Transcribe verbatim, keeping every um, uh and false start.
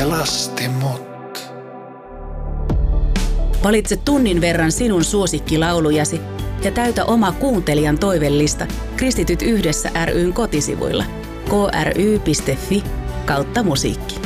pelasti mut. Valitse tunnin verran sinun suosikkilaulujasi ja täytä oma kuuntelijan toivellista Kristityt yhdessä ry:n kotisivuilla k r y piste f i kautta musiikki.